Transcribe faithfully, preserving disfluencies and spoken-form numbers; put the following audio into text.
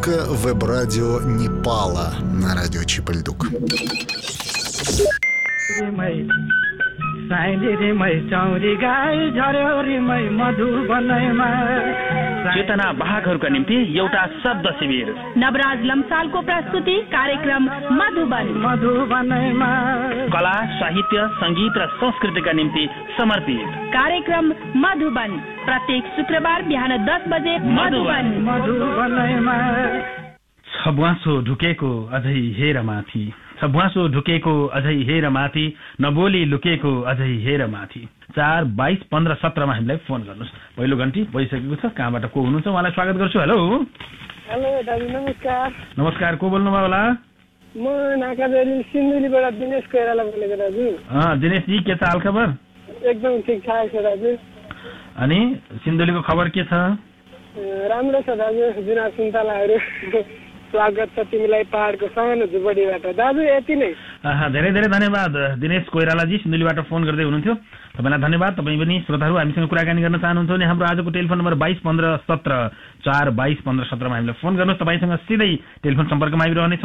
Подборка веб-радио Непала на радио Чипальдук. चेतना वाहकहरूका निम्ति एउटा शब्द शिविर। नवराज लम्सालको प्रस्तुति कार्यक्रम मधुबन। मधुबनमा कला, साहित्य, संगीत र संस्कृतिका निम्ति समर्पित कार्यक्रम मधुबन प्रत्येक शुक्रबार बिहान दस बजे मधुबन। मधुबनमा छब्वासो ढुकेको अझै हेर माथि, छब्वासो ढुकेको अझै हेर माथि, नबोली लुकेको अझै हेर माथि। चार बाइस पन्ध्र सत्रमा हामीलाई फोन गर्नुहोस्। पहिलो घन्टी भइसकेको छ। कहाँबाट को हुनुहुन्छ उहाँलाई स्वागत गर्छु। हेलो हेलो दाजु, नमस्कार। नमस्कार, को बोल्नुभयो होला? म नाकाजरी सिन्धुलीबाट दिनेश कोइराला बोलेको दाजु। अँ दिनेशजी, के छ हालखबर? एकदम ठिकठाक छ दाजु। अनि सिन्धुलीको खबर के छ? राम्रो छ दाजु। जुना सुन्तलाहरू स्वागत छ तिमीलाई पहाडको सानो झुपडीबाट। दाजु यति नै। धेरै धेरै धन्यवाद दिनेश कोइरालाजी, सिन्धुलीबाट फोन गर्दै हुनुहुन्थ्यो। तपाईँलाई धन्यवाद। तपाईँ पनि श्रोताहरू हामीसँग कुराकानी गर्न चाहनुहुन्छ भने हाम्रो आजको टेलिफोन नम्बर बाइस पन्ध्र सत्र चार बाइस पन्ध्र सत्रमा हामीलाई फोन गर्नुहोस्। तपाईँसँग सिधै टेलिफोन सम्पर्कमा आइरहनेछ।